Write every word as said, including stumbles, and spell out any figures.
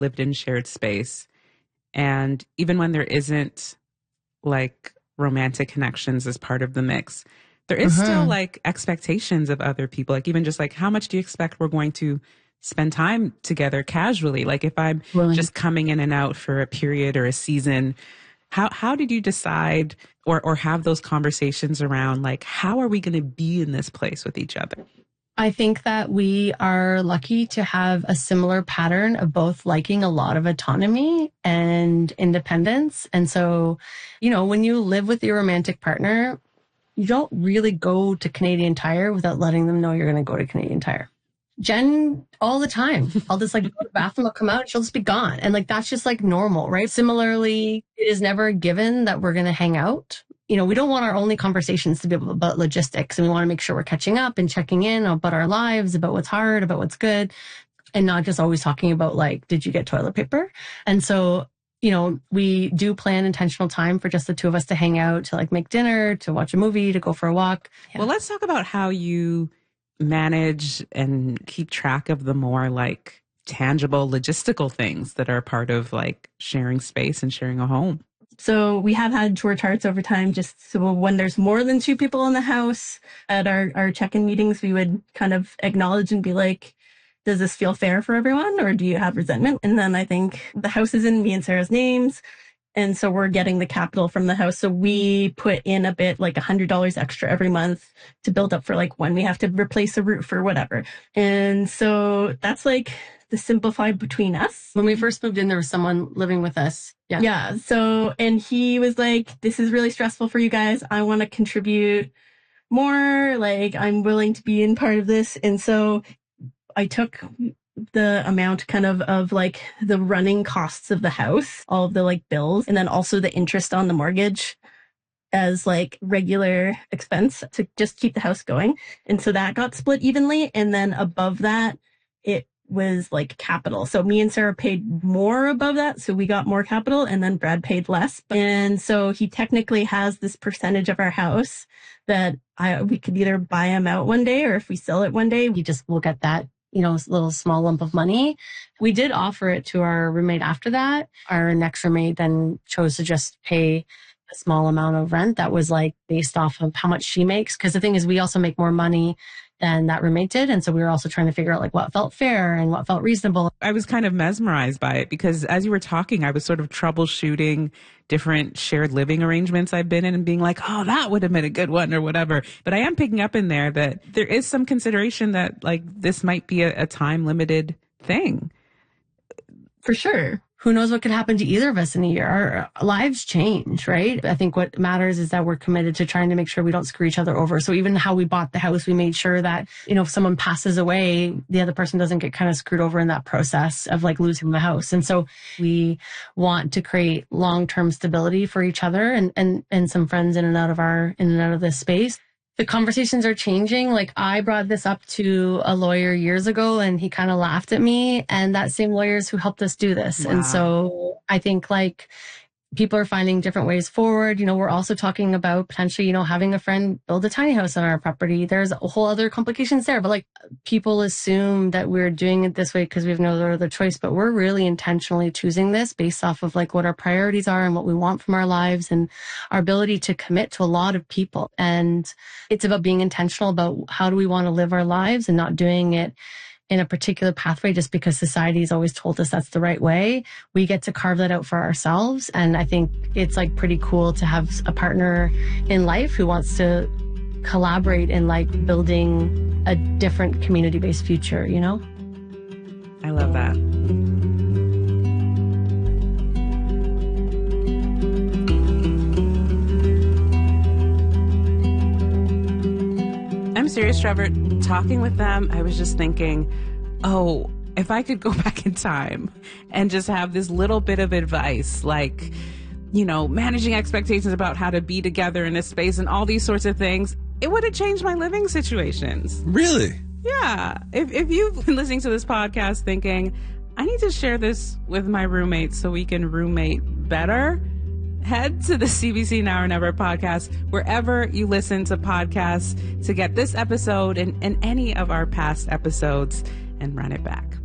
lived in shared space. And even when there isn't like romantic connections as part of the mix, there is Mm-hmm. still like expectations of other people. Like even just like, how much do you expect we're going to spend time together casually? Like if I'm Really? just coming in and out for a period or a season, how how did you decide or or have those conversations around like, how are we going to be in this place with each other? I think that we are lucky to have a similar pattern of both liking a lot of autonomy and independence. And so, you know, when you live with your romantic partner, you don't really go to Canadian Tire without letting them know you're going to go to Canadian Tire. Jen, all the time, I'll just like go to the bathroom, I'll come out, she'll just be gone. And like, that's just like normal, right? Similarly, it is never a given that we're going to hang out. You know, we don't want our only conversations to be about logistics, and we want to make sure we're catching up and checking in about our lives, about what's hard, about what's good, and not just always talking about like, did you get toilet paper? And so, you know, we do plan intentional time for just the two of us to hang out, to like make dinner, to watch a movie, to go for a walk. Yeah. Well, let's talk about how you manage and keep track of the more like tangible logistical things that are part of like sharing space and sharing a home. So we have had chore charts over time, just so when there's more than two people in the house at our, our check-in meetings, we would kind of acknowledge and be like, does this feel fair for everyone, or do you have resentment? And then I think the house is in me and Sarah's names. And so we're getting the capital from the house. So we put in a bit, like one hundred dollars extra every month to build up for like when we have to replace a roof or whatever. And so that's like the simplified between us. When we first moved in, there was someone living with us. Yeah. Yeah. So, and he was like, this is really stressful for you guys. I want to contribute more. Like, I'm willing to be in part of this. And so I took the amount kind of of like the running costs of the house, all of the like bills, and then also the interest on the mortgage as like regular expense to just keep the house going. And so that got split evenly. And then above that, it was like capital. So me and Sarah paid more above that. So we got more capital, and then Brad paid less. And so he technically has this percentage of our house that I we could either buy him out one day, or if we sell it one day, we just will get that, you know, little small lump of money. We did offer it to our roommate after that. Our next roommate then chose to just pay a small amount of rent that was like based off of how much she makes. Because the thing is, we also make more money than that roommate did. And so we were also trying to figure out like what felt fair and what felt reasonable. I was kind of mesmerized by it because as you were talking, I was sort of troubleshooting different shared living arrangements I've been in and being like, oh, that would have been a good one or whatever. But I am picking up in there that there is some consideration that like this might be a, a time limited thing. For sure. Who knows what could happen to either of us in a year? Our lives change, right? I think what matters is that we're committed to trying to make sure we don't screw each other over. So even how we bought the house, we made sure that, you know, if someone passes away, the other person doesn't get kind of screwed over in that process of like losing the house. And so we want to create long-term stability for each other and, and, and some friends in and out of our, in and out of this space. The conversations are changing. Like I brought this up to a lawyer years ago and he kind of laughed at me, and that same lawyers who helped us do this. Wow. And so I think like people are finding different ways forward. You know, we're also talking about potentially, you know, having a friend build a tiny house on our property. There's a whole other complications there, but like people assume that we're doing it this way because we have no other choice, but we're really intentionally choosing this based off of like what our priorities are and what we want from our lives and our ability to commit to a lot of people. And it's about being intentional about how do we want to live our lives and not doing it in a particular pathway just because society has always told us that's the right way. We get to carve that out for ourselves. And I think it's like pretty cool to have a partner in life who wants to collaborate in like building a different community-based future, you know? I love that. I'm serious, Trevor. Talking with them, I was just thinking, oh, if I could go back in time and just have this little bit of advice, like, you know, managing expectations about how to be together in a space and all these sorts of things, it would have changed my living situations. Really? Yeah. If, if you've been listening to this podcast thinking, I need to share this with my roommates so we can roommate better, head to the C B C Now or Never podcast, wherever you listen to podcasts, to get this episode and, and any of our past episodes and run it back.